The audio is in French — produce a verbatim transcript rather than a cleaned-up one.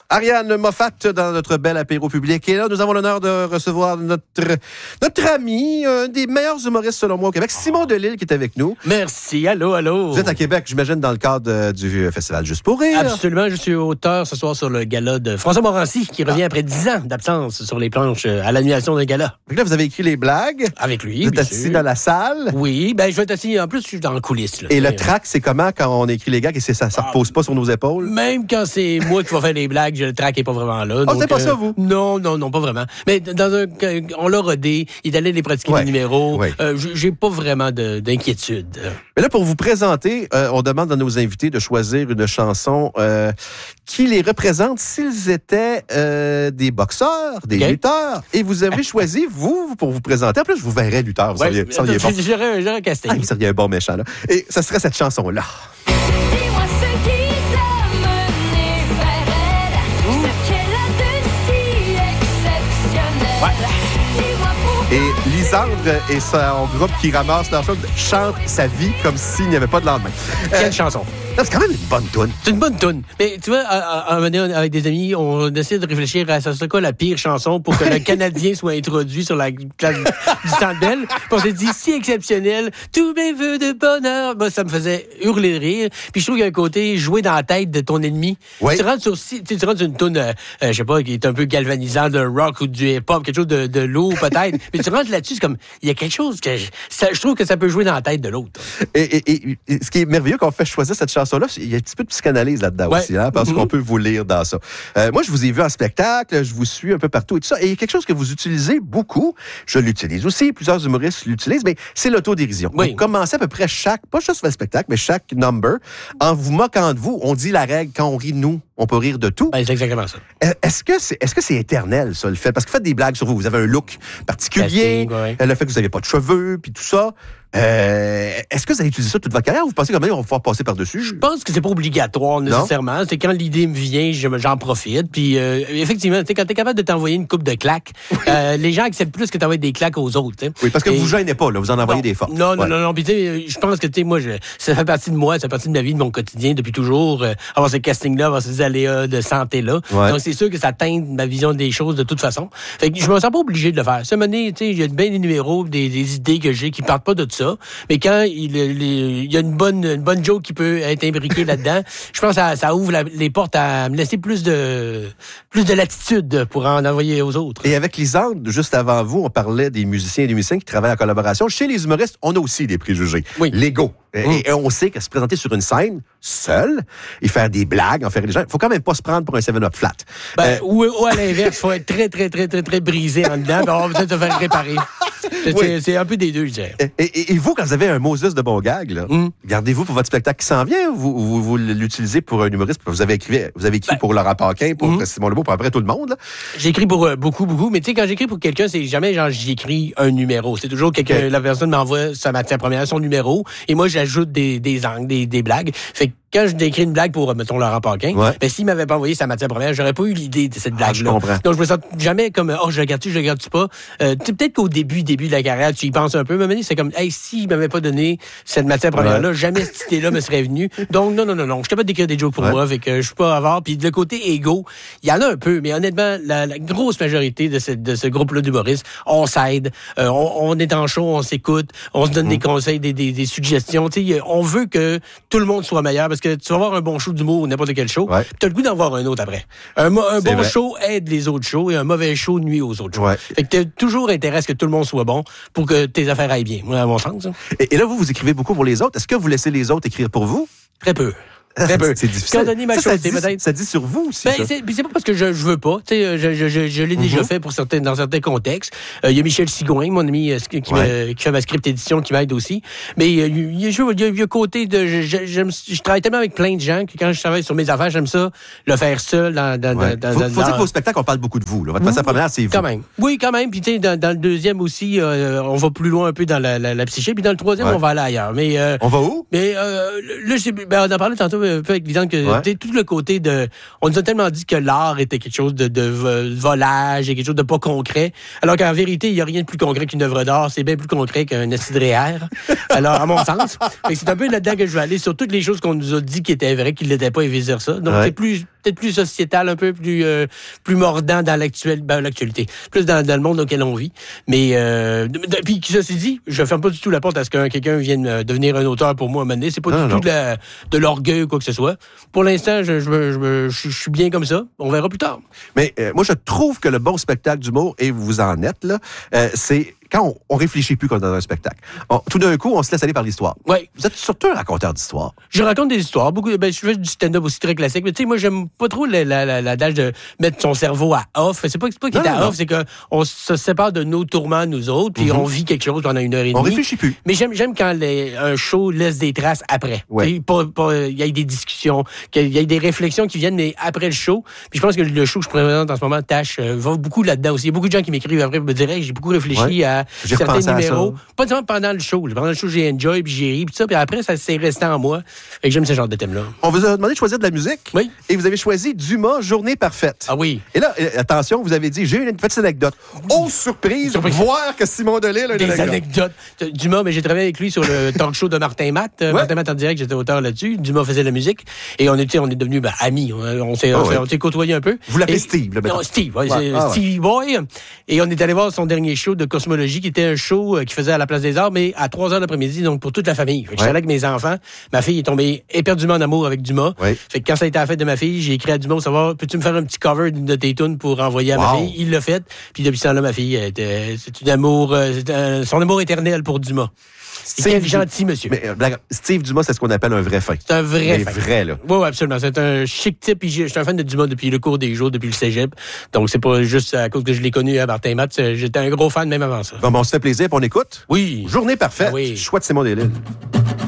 Ariane Moffat dans notre bel apéro public. Et là, nous avons l'honneur de recevoir notre, notre ami, un des meilleurs humoristes selon moi au Québec, Simon Delille, qui est avec nous. Merci. Allô, allô. Vous êtes à Québec, j'imagine, dans le cadre euh, du Festival Juste pour rire. Absolument. Je suis auteur ce soir sur le gala de François Morancy, qui revient ah. après dix ans d'absence sur les planches à l'annulation d'un gala. Donc là, vous avez écrit les blagues. Avec lui, Vous êtes assis sûr. dans la salle. Oui. Ben, je vais être assis. En plus, je suis dans le coulisses. Là, et le track, c'est comment quand on écrit les gags et c'est ça ne ah. repose pas sur nos épaules? Même quand c'est moi qui vais faire les blagues, le track n'est pas vraiment là. Oh, c'est pas euh, ça, vous? Non, non, non, pas vraiment. Mais dans un, on l'a rodé, il allait les pratiquer ouais, les numéros. Ouais. Euh, j'ai pas vraiment de, d'inquiétude. Mais là, pour vous présenter, euh, on demande à nos invités de choisir une chanson euh, qui les représente s'ils étaient euh, des boxeurs, des okay. lutteurs. Et vous avez choisi, vous, pour vous présenter. En plus, je vous verrais lutteur. Vous seriez, ouais, seriez bon. J'aurais, j'aurais casting. Ah, vous seriez un bon méchant, là. Et ça serait cette chanson-là. Dis-moi ce qui t'a mené vers elle, ce qu'elle a de si exceptionnel. Ouais. Et Lisandre et son groupe qui ramasse leur chose chantent sa vie comme s'il n'y avait pas de lendemain. Quelle euh, chanson? Non, c'est quand même une bonne toune. C'est une bonne toune. Mais tu vois, à, à, à, avec des amis, on essaie de réfléchir à ça, c'est quoi la pire chanson pour que le Canadien soit introduit sur la place du Centre Bell. Puis on s'est dit, si exceptionnel, tous mes vœux de bonheur. Moi, ça me faisait hurler de rire. Puis je trouve qu'il y a un côté jouer dans la tête de ton ennemi. Oui. Tu rentres sur, tu rentres sur une toune, euh, je sais pas, qui est un peu galvanisante, de rock ou du hip-hop, quelque chose de, de lourd peut-être. Mais tu rentres là-dessus, c'est comme, il y a quelque chose que je, ça, je trouve que ça peut jouer dans la tête de l'autre. Et, et, et, et ce qui est merveilleux qu'on fait choisir cette chanson-là, il y a un petit peu de psychanalyse là-dedans ouais. aussi, hein, parce mm-hmm. qu'on peut vous lire dans ça. Euh, moi, je vous ai vu en spectacle, je vous suis un peu partout et tout ça. Et il y a quelque chose que vous utilisez beaucoup. Je l'utilise aussi, plusieurs humoristes l'utilisent, mais c'est l'autodérision. Oui. Vous commencez à peu près chaque, pas juste le spectacle, mais chaque number, en vous moquant de vous. On dit la règle, quand on rit de nous, on peut rire de tout. Ben, c'est exactement ça. Est-ce que c'est, est-ce que c'est éternel, ça, le fait? Parce que vous faites des blagues sur vous. Vous avez un look particulier, Casting, ouais. le fait que vous n'avez pas de cheveux, puis tout ça. Euh, est-ce que vous allez utiliser ça toute votre carrière ou vous pensez que même on va pouvoir passer par-dessus? Je pense que c'est pas obligatoire nécessairement. Non? C'est quand l'idée me vient, j'en profite. Puis euh, effectivement, quand t'es capable de t'envoyer une coupe de claques, euh, les gens acceptent plus que t'envoies des claques aux autres. T'sais. Oui, parce que Et... vous gênez pas, là, vous en envoyez non, des fortes. Non, non, ouais. non, non. Puis tu sais, je pense que tu sais, moi, je, ça fait partie de moi, ça fait partie de ma vie, de mon quotidien depuis toujours. Euh, avoir ce casting-là, avoir ces aléas de santé-là. Ouais. Donc c'est sûr que ça teinte ma vision des choses de toute façon. Fait que je me sens pas obligé de le faire. Ça m'a donné, tu sais, il y a bien des numéros, des, des idées que j'ai qui partent pas de ça. Mais quand Il, il, il y a une bonne, une bonne joke qui peut être imbriquée là-dedans. Je pense que ça, ça ouvre la, les portes à me laisser plus de, plus de latitude pour en envoyer aux autres. Et avec Lisandre, juste avant vous, on parlait des musiciens et des musiciens qui travaillent en collaboration. Chez les humoristes, on a aussi des préjugés. Oui. L'ego. Et, mmh. et on sait que se présenter sur une scène, seul, et faire des blagues, en faire des gens, il faut quand même pas se prendre pour un seven up flat. Ben, euh, ou, ou à l'inverse, il faut être très, très, très, très, très brisé en dedans, puis on va peut-être se faire réparer. C'est, oui. c'est un peu des deux, je dirais. Et, et, et vous, quand vous avez un Moses de bon gag, là, mm. gardez-vous pour votre spectacle qui s'en vient ou vous, vous, vous l'utilisez pour un humoriste? Vous avez écrit, vous avez écrit ben, pour Laurent Paquin, pour mm. Simon Lebeau, pour après tout le monde. Là. J'écris pour euh, beaucoup, beaucoup. Mais tu sais, quand j'écris pour quelqu'un, c'est jamais genre j'écris un numéro. C'est toujours quelqu'un, okay. la personne m'envoie sa matière première, son numéro, et moi, j'ajoute des, des angles, des, des blagues. Fait que quand je décris une blague pour, mettons, Laurent Paquin, ouais. ben, s'il m'avait pas envoyé sa matière première, j'aurais pas eu l'idée de cette blague-là. Ah, je Donc, je me sens jamais comme, oh, je regarde-tu, je regarde-tu pas. Euh, peut-être qu'au début, début de la carrière, tu y penses un peu, mais c'est comme, hey, s'il m'avait pas donné cette matière première-là, ouais. jamais cette idée-là me serait venue. Donc, non, non, non, non. Je suis capable d'écrire des jokes pour ouais. moi, fait que je suis pas avare. Puis, le côté égo, il y en a un peu, mais honnêtement, la, la grosse majorité de ce, de ce groupe-là d'humoristes, on s'aide, euh, on, on est en show, on s'écoute, on se donne mmh. des conseils, des, des, des suggestions. Tu sais, on veut que tout le monde soit meilleur parce que tu vas avoir un bon show d'humour ou n'importe quel show, ouais. tu as le goût d'en voir un autre après. Un, un bon vrai. show aide les autres shows et un mauvais show nuit aux autres shows. Ouais. Fait que tu as toujours intérêt à ce que tout le monde soit bon pour que tes affaires aillent bien, moi, à mon sens. Hein. Et, et là, vous, vous écrivez beaucoup pour les autres. Est-ce que vous laissez les autres écrire pour vous? Très peu. Très peu. C'est difficile. Quand Denis m'a ça, ça, dit, peut-être... ça dit sur vous aussi. Ben, ça. C'est, c'est pas parce que je, je veux pas. Je, je, je, je l'ai mm-hmm. déjà fait pour certains, dans certains contextes. Il euh, y a Michel Sigouin, mon ami, euh, qui, ouais. me, qui fait ma script édition, qui m'aide aussi. Mais il euh, y, y, y, y a un côté de... Je, je, je, je travaille tellement avec plein de gens que quand je travaille sur mes affaires, j'aime ça le faire seul. Dans, dans, ouais. dans, faut, dans, faut dans... dire que vos spectacles, on parle beaucoup de vous. Là. Votre matière première, c'est vous. Quand même. Oui, quand même. Puis tu sais, dans, dans le deuxième aussi, euh, on va plus loin un peu dans la, la, la psyché. Puis dans le troisième, ouais. on va aller ailleurs. Mais, euh, on va où? Mais euh, là, je, ben, on en parlait tantôt un peu avec Lisandre que ouais. tout le côté de... On nous a tellement dit que l'art était quelque chose de, de volage et quelque chose de pas concret, alors qu'en vérité, il n'y a rien de plus concret qu'une œuvre d'art. C'est bien plus concret qu'un acide réel. Alors, à mon sens. Et c'est un peu là-dedans que je veux aller, sur toutes les choses qu'on nous a dit qui étaient vraies, qui ne l'étaient pas, et vice-versa. Donc, ouais. c'est plus... peut-être plus sociétal, un peu plus euh, plus mordant dans l'actuel, ben, l'actualité, plus dans, dans le monde dans lequel on vit. Mais euh, puis ceci dit, je ferme pas du tout la porte à ce que quelqu'un vienne euh, devenir un auteur pour moi à un moment donné. C'est pas non, du non. tout de, la, de l'orgueil ou quoi que ce soit. Pour l'instant, je, je, je, je, je suis bien comme ça. On verra plus tard. Mais euh, moi, je trouve que le bon spectacle d'humour, et vous en êtes là, euh, c'est quand on, on réfléchit plus comme dans un spectacle. On, tout d'un coup, on se laisse aller par l'histoire. Oui. Vous êtes surtout un raconteur d'histoire. Je raconte des histoires. Beaucoup. Ben, je fais du stand-up aussi très classique. Mais tu sais, moi, j'aime pas trop la, la, la, l'adage de mettre son cerveau à off. C'est pas, c'est pas qu'il est à non. off, c'est qu'on se sépare de nos tourments, nous autres, puis mm-hmm. on vit quelque chose pendant une heure et demie. On réfléchit plus. Mais j'aime, j'aime quand les, un show laisse des traces après. Il ouais. y a des discussions, qu'il y a des réflexions qui viennent mais après le show. Puis je pense que le show que je présente en ce moment, Tâche, euh, va beaucoup là-dedans aussi. Il y a beaucoup de gens qui m'écrivent après, me diraient, j'ai beaucoup réfléchi ouais. à j'ai certains numéros. Pas seulement pendant le show. Pendant le show, j'ai enjoy, puis j'ai ri, puis ça. Puis après, ça s'est resté en moi. Fait que j'aime ce genre de thème-là. On vous a demandé de choisir de la musique. Oui. Et vous avez choisi Dumas, Journée parfaite. Ah oui. Et là, attention, vous avez dit, j'ai une petite anecdote. Oh, surprise, surprise. Voir que Simon Delille a une Des anecdote. anecdotes. Dumas, mais j'ai travaillé avec lui sur le talk show de Martin Matt. Ouais. Martin Matt en direct, j'étais auteur là-dessus. Dumas faisait la musique. Et on était, on est devenus ben, amis. On, on s'est, oh, on, ouais. on s'est côtoyés un peu. Vous l'appelez et, Steve, le Non, Steve. Ouais, ouais. C'est Ah, Stevie ouais. Boy. Et on est allé voir son dernier show de Cosmologie, qui était un show qu'il faisait à la Place des Arts, mais à trois heures l'après-midi, donc pour toute la famille. Fait que ouais. J'étais là avec mes enfants. Ma fille est tombée éperdument en amour avec Dumas. Ouais. Fait que quand ça a été à la fête de ma fille, j'ai écrit à Dumas pour savoir, peux-tu me faire un petit cover de tes tunes pour envoyer à wow. ma fille? Il l'a fait. Puis depuis ce temps-là, ma fille, était, c'est un amour, c'est un, son amour éternel pour Dumas. C'est un gentil monsieur. Mais, euh, Steve Dumas, c'est ce qu'on appelle un vrai fin. C'est un vrai mais fin. vrai, là. Oui, oui, absolument. C'est un chic type. Je suis un fan de Dumas depuis le cours des jours, depuis le cégep. Donc, c'est pas juste à cause que je l'ai connu à Martin Matt. J'étais un gros fan même avant ça. Bon, bon, on se fait plaisir, puis on écoute. Oui. Journée parfaite. Ah oui. Choix de Simon Delille.